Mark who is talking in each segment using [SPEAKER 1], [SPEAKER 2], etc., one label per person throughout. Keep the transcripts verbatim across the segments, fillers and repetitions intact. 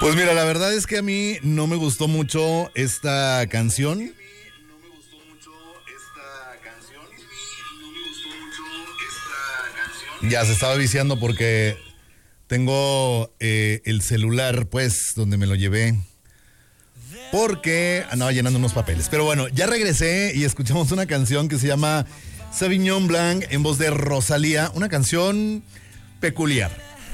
[SPEAKER 1] Pues mira, la verdad es que a mí no me gustó mucho esta canción. Ya se estaba viciando porque tengo eh, el celular, pues, donde me lo llevé. Porque andaba llenando unos papeles. Pero bueno, ya regresé y escuchamos una canción que se llama Sauvignon Blanc en voz de Rosalía. Una canción peculiar.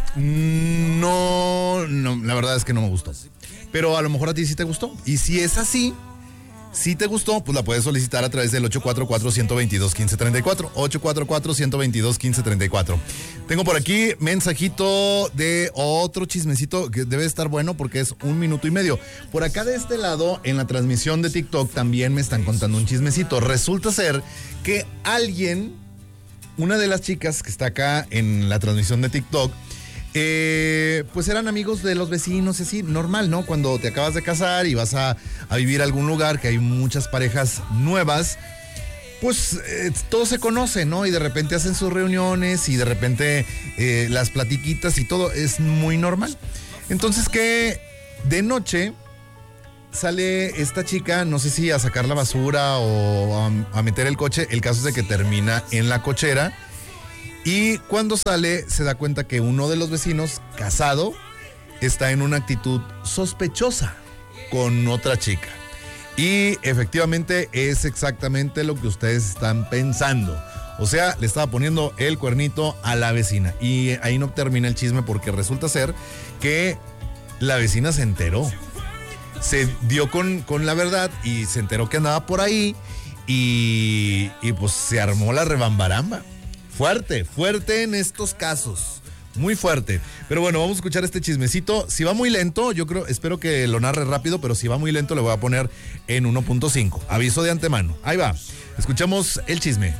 [SPEAKER 1] No, no, la verdad es que no me gustó. Pero a lo mejor a ti sí te gustó. Y si es así, si te gustó, pues la puedes solicitar a través del ocho cuatro cuatro, uno dos dos, uno cinco tres cuatro. ocho cuatro cuatro, uno dos dos, uno cinco tres cuatro. Tengo por aquí mensajito de otro chismecito que debe estar bueno porque es un minuto y medio. Por acá de este lado, en la transmisión de TikTok, también me están contando un chismecito. Resulta ser que alguien, una de las chicas que está acá en la transmisión de TikTok, Eh, pues eran amigos de los vecinos, así, normal, ¿no? Cuando te acabas de casar y vas a, a vivir a algún lugar que hay muchas parejas nuevas, pues eh, todo se conoce, ¿no? Y de repente hacen sus reuniones y de repente eh, las platiquitas y todo es muy normal. Entonces que de noche sale esta chica, no sé si a sacar la basura o a, a meter el coche, el caso es de que termina en la cochera. Y cuando sale se da cuenta que uno de los vecinos, casado, está en una actitud sospechosa con otra chica. Y efectivamente es exactamente lo que ustedes están pensando. O sea, le estaba poniendo el cuernito a la vecina. Y ahí no termina el chisme porque resulta ser que la vecina se enteró. Se dio con, con la verdad y se enteró que andaba por ahí y, y pues se armó la rebambaramba. Fuerte, fuerte en estos casos, muy fuerte. Pero bueno, vamos a escuchar este chismecito. Si va muy lento, yo creo, espero que lo narre rápido, pero si va muy lento le voy a poner en uno punto cinco. Aviso de antemano. Ahí va. Escuchamos el chisme.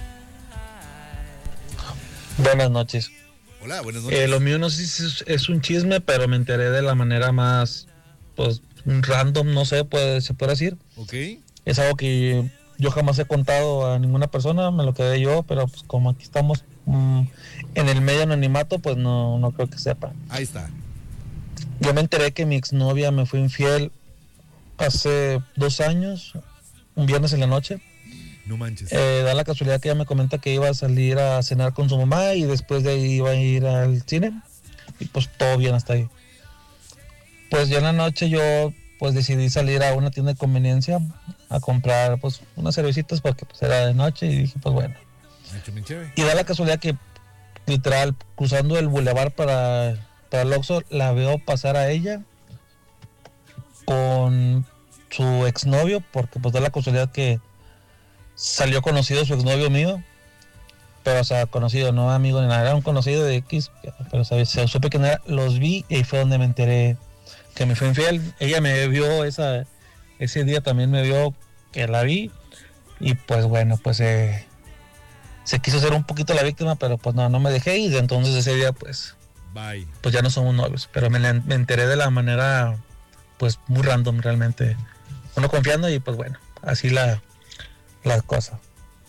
[SPEAKER 2] Buenas noches.
[SPEAKER 1] Hola, buenas noches.
[SPEAKER 2] Eh, lo mío no sé si es, es un chisme, pero me enteré de la manera más, pues, random, no sé, puede, se puede decir.
[SPEAKER 1] Ok.
[SPEAKER 2] Es algo que yo jamás he contado a ninguna persona, me lo quedé yo, pero pues como aquí estamos mmm, en el medio anonimato, pues no, no creo que sepa.
[SPEAKER 1] Ahí está.
[SPEAKER 2] Yo me enteré que mi exnovia me fue infiel hace dos años, un viernes en la noche.
[SPEAKER 1] No manches.
[SPEAKER 2] Eh, da la casualidad que ella me comenta que iba a salir a cenar con su mamá y después de ahí iba a ir al cine. Y pues todo bien hasta ahí. Pues ya en la noche yo pues decidí salir a una tienda de conveniencia a comprar pues unas cervecitas porque pues era de noche y dije pues bueno. Y da la casualidad que literal cruzando el bulevar para, para el Oxxo la veo pasar a ella con su exnovio, porque pues da la casualidad que salió conocido su exnovio mío, pero o sea, conocido, no amigo ni nada, era un conocido de X, pero ¿sabes? Se supe que no era, los vi y fue donde me enteré que me fue infiel. Ella me vio esa, ese día también me vio que la vi y pues bueno, pues eh, se quiso ser un poquito la víctima, pero pues no, no me dejé y de entonces ese día pues,
[SPEAKER 1] Bye.
[SPEAKER 2] pues ya no somos novios, pero me, me enteré de la manera pues muy random realmente, uno confiando y pues bueno, así la, la cosa.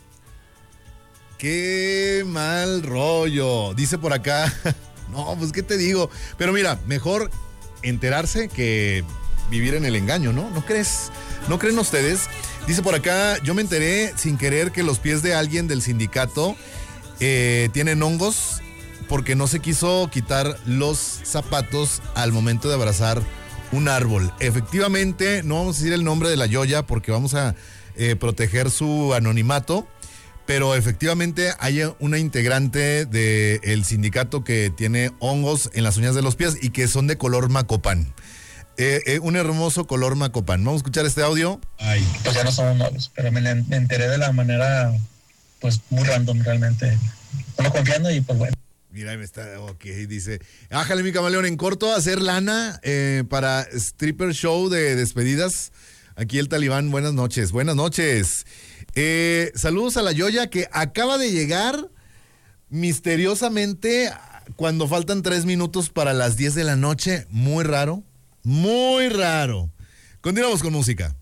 [SPEAKER 1] Qué mal rollo, dice por acá. No, pues qué te digo, pero mira, mejor enterarse que vivir en el engaño, ¿no? ¿No crees? ¿No creen ustedes? Dice por acá, yo me enteré sin querer que los pies de alguien del sindicato eh, tienen hongos porque no se quiso quitar los zapatos al momento de abrazar un árbol. Efectivamente, no vamos a decir el nombre de la yoya porque vamos a eh, proteger su anonimato, pero efectivamente hay una integrante del sindicato que tiene hongos en las uñas de los pies y que son de color macopán. Eh, eh, un hermoso color macopán. Vamos a escuchar este audio.
[SPEAKER 2] Ay, pues ya no somos novios, pero me, me enteré de la manera, pues muy random realmente. Uno confiando y pues bueno.
[SPEAKER 1] Mira, me está, ok, dice, ájale mi camaleón, en corto, hacer lana eh, para stripper show de despedidas. Aquí el Talibán, buenas noches, buenas noches. Eh, saludos a la Yoya que acaba de llegar misteriosamente cuando faltan tres minutos para las diez de la noche. Muy raro, muy raro. Continuamos con música.